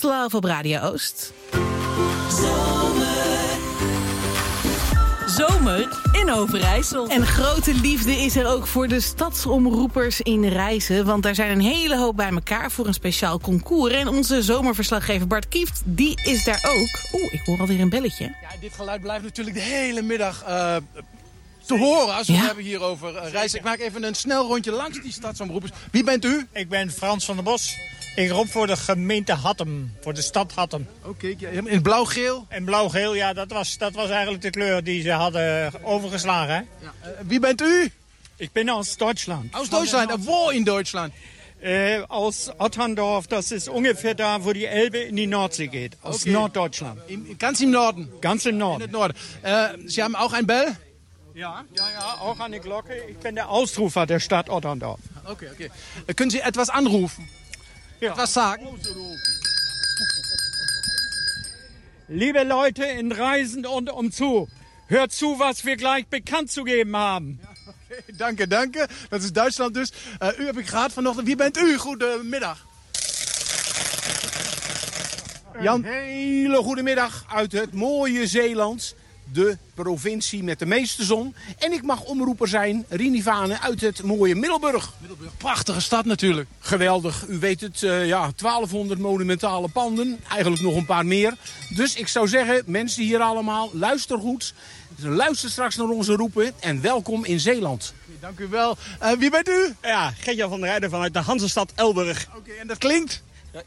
Just Love op Radio Oost. Zomer in Overijssel. En grote liefde is er ook voor de stadsomroepers in Rijssen. Want daar zijn een hele hoop bij elkaar voor een speciaal concours. En onze zomerverslaggever Bart Kieft, die is daar ook. Ik hoor alweer een belletje. Ja, dit geluid blijft natuurlijk de hele middag te horen als we het hebben hier over Rijssen. Ik maak even een snel rondje langs die stadsomroepers. Wie bent u? Ik ben Frans van der Bos. Ik roep voor de gemeente Hattem, voor de stad Hattem. Oké, in blauw-geel? En blauw-geel, ja, dat was eigenlijk de kleur die ze hadden overgeslagen. Hè? Ja. Wie bent u? Ik ben aus Deutschland. Aus Deutschland? Wo in Deutschland? Aus Otterndorf, das ist ungefähr da, wo die Elbe in die Nordsee geht. Aus Norddeutschland. Ganz im Norden? Ganz im Norden. In het noorden. Sie haben auch ein Bell? Ja, auch eine Glocke. Ich bin der Ausrufer der Stadt Otterndorf. Okay. Können Sie etwas anrufen? Ja. Was sagen? Liebe Leute in Reisen und umzu, hört zu, was wir gleich bekannt zu geben haben. Ja, okay, danke. Dat is Duitsland dus. U heb ik gehad vanochtend. Wie bent u? Goedemiddag. Jan, hele goede middag uit het mooie Zeeland. De provincie met de meeste zon. En ik mag omroeper zijn, Rini Vane, uit het mooie Middelburg. Prachtige stad natuurlijk. Geweldig, u weet het, 1200 monumentale panden. Eigenlijk nog een paar meer. Dus ik zou zeggen, mensen hier allemaal, luister goed. Luister straks naar onze roepen en welkom in Zeeland. Dank u wel. Wie bent u? Ja, Gertjan van der Rijden vanuit de Hansestad Elburg. Oké, en dat klinkt? Ja.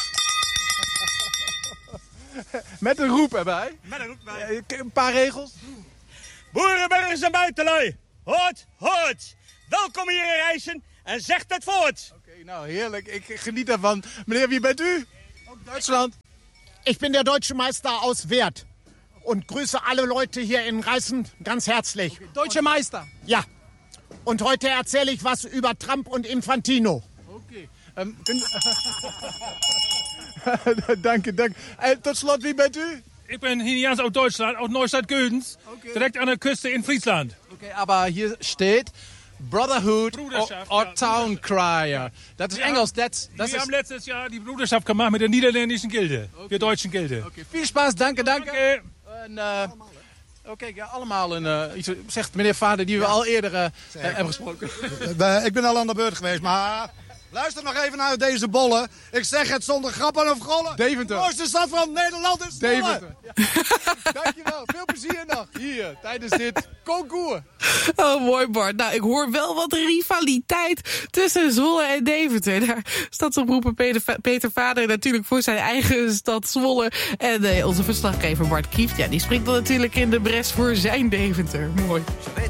Met een roep erbij. Met een roep erbij. Een paar regels. Boerenburgers en buitenlui. Hoort. Welkom hier in Rijssen en zegt het voort. Oké, nou heerlijk. Ik geniet ervan. Meneer, wie bent u? Ook Duitsland. Ich bin der deutsche Meister aus Weert und grüße alle Leute hier in Rijssen ganz herzlich. Okay, deutsche Meister? Ja. Und heute erzähle ich was über Trump und Infantino. Okay. Dank. Tot slot, wie bent u? Ich bin Hinians aus Deutschland, aus Neustadt-Gödens, direkt an der Küste in Friesland. Okay, aber hier steht Brotherhood or Town Crier. Dat is Engels. Wir haben letztes Jahr die Bruderschaft gemacht mit der niederländischen Gilde, der deutschen Gilde. Okay, veel spaß, danke. Okay. Oké, allemaal iets zegt meneer Vader die we al eerder hebben gesproken. Ik ben al aan de beurt geweest, maar luister nog even naar deze bollen. Ik zeg het zonder grappen of grollen. Deventer. De mooiste stad van Nederland is Zwolle. Deventer. Ja. Dankjewel, veel plezier nog hier tijdens dit concours. Oh, mooi Bart. Nou, ik hoor wel wat rivaliteit tussen Zwolle en Deventer. Daar stadsomroeper Peter Vader natuurlijk voor zijn eigen stad Zwolle. En onze verslaggever Bart Kieft, die springt dan natuurlijk in de bres voor zijn Deventer. Mooi.